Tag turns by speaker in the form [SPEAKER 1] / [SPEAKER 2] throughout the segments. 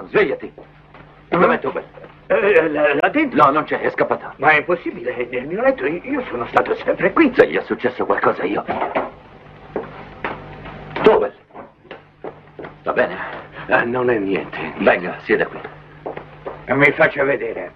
[SPEAKER 1] svegliati. Dov'è Tobel?
[SPEAKER 2] Là dentro?
[SPEAKER 1] No, non c'è, è scappato.
[SPEAKER 2] Ma è impossibile, nel mio letto io sono stato sempre qui.
[SPEAKER 1] Se gli è successo qualcosa io... Tobel! Va bene?
[SPEAKER 3] Non è niente.
[SPEAKER 1] Venga, sieda qui.
[SPEAKER 2] Mi faccia vedere.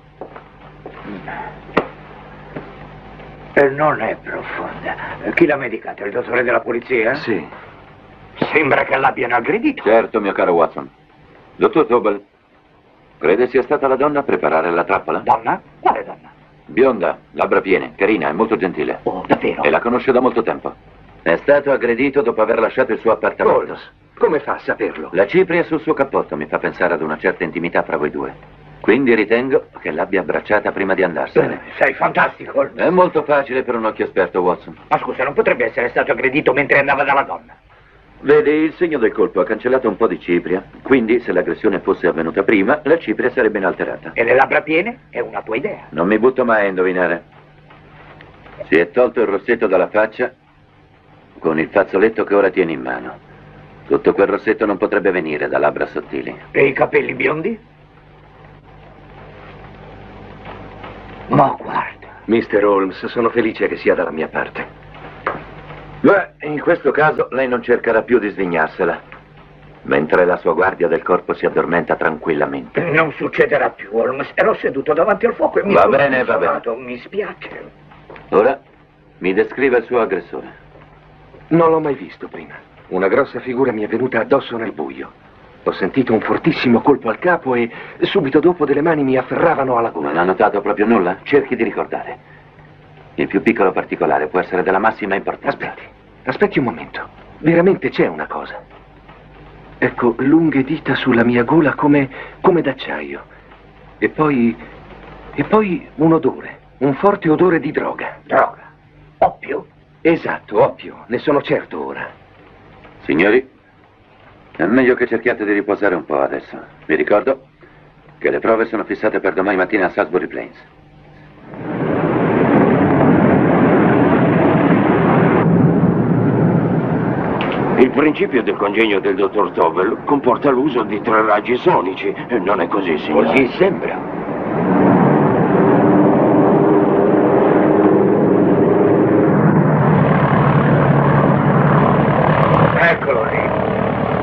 [SPEAKER 2] Non è profonda. Chi l'ha medicata? Il dottore della polizia?
[SPEAKER 3] Sì.
[SPEAKER 2] Sembra che l'abbiano aggredito.
[SPEAKER 1] Certo, mio caro Watson. Dottor Tobel, crede sia stata la donna a preparare la trappola?
[SPEAKER 2] Donna? Quale donna?
[SPEAKER 1] Bionda, labbra piene, carina e molto gentile.
[SPEAKER 2] Oh, davvero?
[SPEAKER 1] E la conosce da molto tempo. È stato aggredito dopo aver lasciato il suo appartamento.
[SPEAKER 3] Holmes, come fa a saperlo?
[SPEAKER 1] La cipria sul suo cappotto mi fa pensare ad una certa intimità fra voi due. Quindi ritengo che l'abbia abbracciata prima di andarsene.
[SPEAKER 2] Sei fantastico.
[SPEAKER 1] È molto facile per un occhio esperto, Watson.
[SPEAKER 2] Ma scusa, non potrebbe essere stato aggredito mentre andava dalla donna?
[SPEAKER 1] Vedi, il segno del colpo ha cancellato un po' di cipria. Quindi, se l'aggressione fosse avvenuta prima, la cipria sarebbe inalterata.
[SPEAKER 2] E le labbra piene? È una tua idea.
[SPEAKER 1] Non mi butto mai a indovinare. Si è tolto il rossetto dalla faccia con il fazzoletto che ora tieni in mano. Tutto quel rossetto non potrebbe venire da labbra sottili.
[SPEAKER 2] E i capelli biondi? Ma guarda.
[SPEAKER 3] Mr. Holmes, sono felice che sia dalla mia parte.
[SPEAKER 1] Beh, in questo caso lei non cercherà più di svignarsela, mentre la sua guardia del corpo si addormenta tranquillamente.
[SPEAKER 2] Non succederà più, Holmes. Ero seduto davanti al fuoco e mi
[SPEAKER 1] Va
[SPEAKER 2] sono
[SPEAKER 1] bene, va bene.
[SPEAKER 2] consolato. Mi spiace.
[SPEAKER 1] Ora mi descrive il suo aggressore.
[SPEAKER 3] Non l'ho mai visto prima. Una grossa figura mi è venuta addosso nel buio. Ho sentito un fortissimo colpo al capo e subito dopo delle mani mi afferravano alla gola.
[SPEAKER 1] Non ha notato proprio nulla? Cerchi di ricordare. Il più piccolo particolare può essere della massima importanza.
[SPEAKER 3] Aspetti un momento. Veramente c'è una cosa. Ecco, lunghe dita sulla mia gola come d'acciaio. E poi un odore. Un forte odore di droga.
[SPEAKER 2] Droga? Oppio?
[SPEAKER 3] Esatto, oppio. Ne sono certo ora.
[SPEAKER 1] Signori, è meglio che cerchiate di riposare un po' adesso. Vi ricordo che le prove sono fissate per domani mattina a Salisbury Plains.
[SPEAKER 4] Il principio del congegno del dottor Tobel comporta l'uso di 3 raggi sonici. Non è così, signore?
[SPEAKER 2] Così sembra.